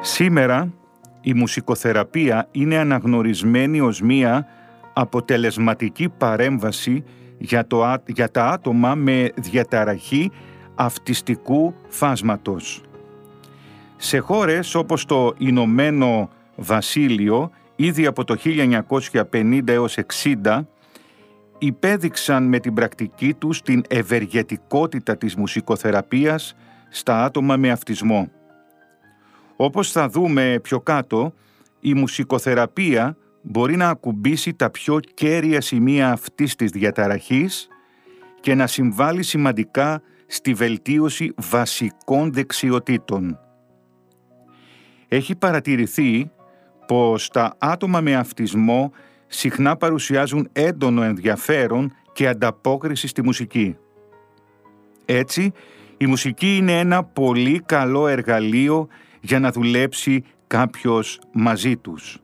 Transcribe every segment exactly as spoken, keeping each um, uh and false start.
Σήμερα η μουσικοθεραπεία είναι αναγνωρισμένη ως μία αποτελεσματική παρέμβαση για, το, για τα άτομα με διαταραχή αυτιστικού φάσματος. Σε χώρες όπως το Ηνωμένο Βασίλειο, ήδη από το χίλια εννιακόσια πενήντα έως εξήντα, υπέδειξαν με την πρακτική τους την ευεργετικότητα της μουσικοθεραπείας στα άτομα με αυτισμό. Όπως θα δούμε πιο κάτω, η μουσικοθεραπεία μπορεί να ακουμπήσει τα πιο κέρια σημεία αυτής της διαταραχής και να συμβάλλει σημαντικά στη βελτίωση βασικών δεξιοτήτων. Έχει παρατηρηθεί πως τα άτομα με αυτισμό συχνά παρουσιάζουν έντονο ενδιαφέρον και ανταπόκριση στη μουσική. Έτσι, η μουσική είναι ένα πολύ καλό εργαλείο για να δουλέψει κάποιος μαζί τους.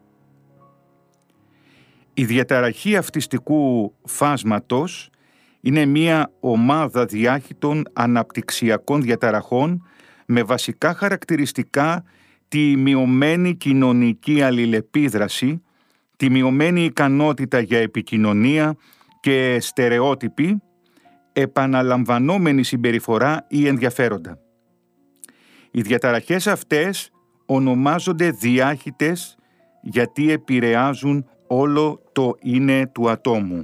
Η διαταραχή αυτιστικού φάσματος είναι μία ομάδα διάχυτων αναπτυξιακών διαταραχών με βασικά χαρακτηριστικά τη μειωμένη κοινωνική αλληλεπίδραση, τη μειωμένη ικανότητα για επικοινωνία και στερεότυπη, επαναλαμβανόμενη συμπεριφορά ή ενδιαφέροντα. Οι διαταραχές αυτές ονομάζονται διάχυτες γιατί επηρεάζουν όλο το είναι του ατόμου.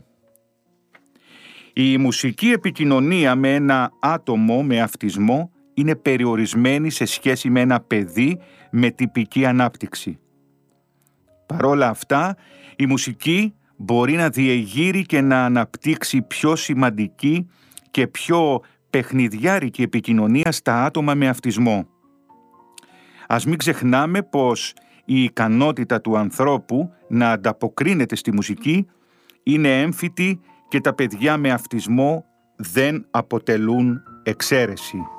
Η μουσική επικοινωνία με ένα άτομο με αυτισμό είναι περιορισμένη σε σχέση με ένα παιδί με τυπική ανάπτυξη. Παρόλα αυτά, η μουσική μπορεί να διεγείρει και να αναπτύξει πιο σημαντική και πιο παιχνιδιάρικη επικοινωνία στα άτομα με αυτισμό. Ας μην ξεχνάμε πως η ικανότητα του ανθρώπου να ανταποκρίνεται στη μουσική είναι έμφυτη και τα παιδιά με αυτισμό δεν αποτελούν εξαίρεση.